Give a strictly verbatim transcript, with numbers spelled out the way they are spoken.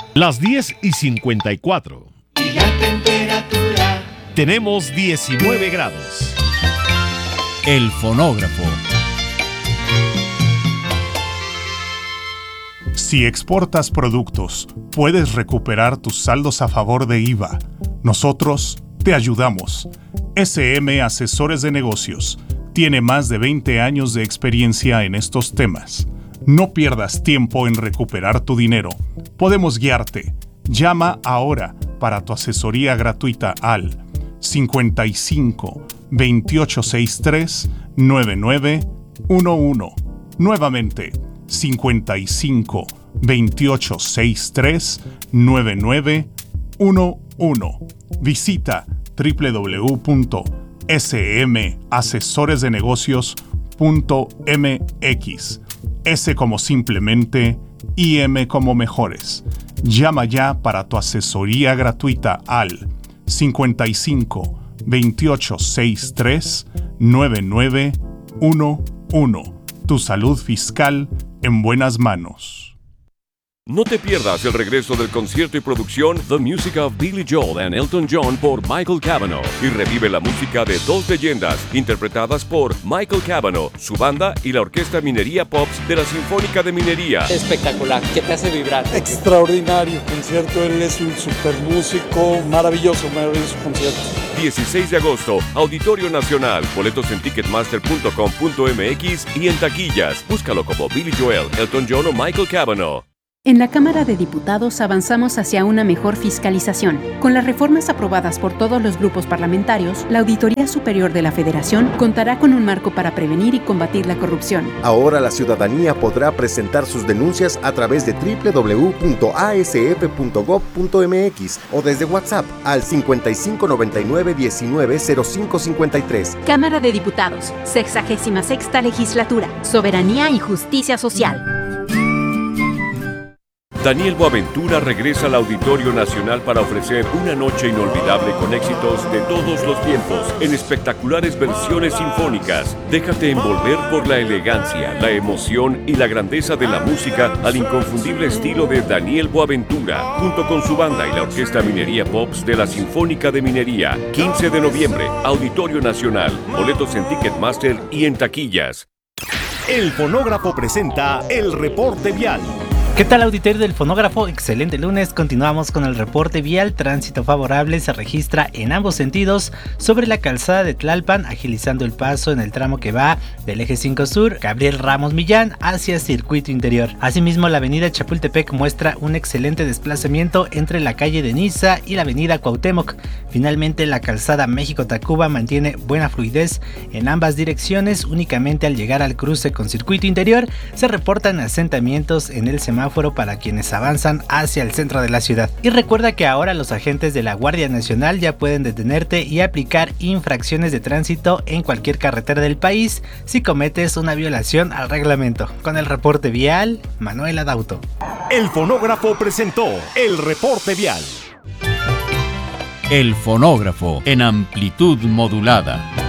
Las diez y cincuenta y cuatro. Y la temperatura. Tenemos diecinueve grados. El fonógrafo. Si exportas productos, puedes recuperar tus saldos a favor de I V A. Nosotros te ayudamos. S M Asesores de Negocios tiene más de veinte años de experiencia en estos temas. No pierdas tiempo en recuperar tu dinero. Podemos guiarte. Llama ahora para tu asesoría gratuita al cincuenta y cinco, veintiocho sesenta y tres, noventa y nueve once. Nuevamente, cincuenta y cinco, veintiocho sesenta y tres, noventa y nueve once. Visita doble u doble u doble u punto s m asesores de negocios punto m x. S como simplemente y M como mejores. Llama ya para tu asesoría gratuita al cincuenta y cinco, veintiocho sesenta y tres, noventa y nueve once. Tu salud fiscal en buenas manos. No te pierdas el regreso del concierto y producción The Music of Billy Joel and Elton John por Michael Cavanaugh y revive la música de dos leyendas interpretadas por Michael Cavanaugh, su banda y la Orquesta Minería Pops de la Sinfónica de Minería. Espectacular, que te hace vibrar. Extraordinario concierto, él es un super músico, maravilloso, maravilloso concierto. dieciséis de agosto, Auditorio Nacional, boletos en ticketmaster punto com punto m x y en taquillas. Búscalo como Billy Joel, Elton John o Michael Cavanaugh. En la Cámara de Diputados avanzamos hacia una mejor fiscalización. Con las reformas aprobadas por todos los grupos parlamentarios, la Auditoría Superior de la Federación contará con un marco para prevenir y combatir la corrupción. Ahora la ciudadanía podrá presentar sus denuncias a través de doble u doble u doble u punto a s f punto gob punto m x o desde WhatsApp al cincuenta y cinco, noventa y nueve, diecinueve, cero cinco cincuenta y tres. Cámara de Diputados, sexagésima sexta Legislatura, Soberanía y Justicia Social. Daniel Boaventura regresa al Auditorio Nacional para ofrecer una noche inolvidable con éxitos de todos los tiempos en espectaculares versiones sinfónicas. Déjate envolver por la elegancia, la emoción y la grandeza de la música al inconfundible estilo de Daniel Boaventura, junto con su banda y la Orquesta Minería Pops de la Sinfónica de Minería. quince de noviembre, Auditorio Nacional. Boletos en Ticketmaster y en taquillas. El fonógrafo presenta el reporte vial. ¿Qué tal, auditorio del fonógrafo? Excelente lunes, continuamos con el reporte vial. Tránsito favorable se registra en ambos sentidos sobre la calzada de Tlalpan, agilizando el paso en el tramo que va del eje cinco sur, Gabriel Ramos Millán, hacia circuito interior. Asimismo, la avenida Chapultepec muestra un excelente desplazamiento entre la calle de Niza y la avenida Cuauhtémoc. Finalmente, la calzada México-Tacuba mantiene buena fluidez en ambas direcciones. Únicamente al llegar al cruce con circuito interior se reportan asentamientos en el semáforo para quienes avanzan hacia el centro de la ciudad. Y recuerda que ahora los agentes de la Guardia Nacional ya pueden detenerte y aplicar infracciones de tránsito en cualquier carretera del país si cometes una violación al reglamento. Con el reporte vial, Manuel Adauto. El fonógrafo presentó el reporte vial. El fonógrafo en amplitud modulada.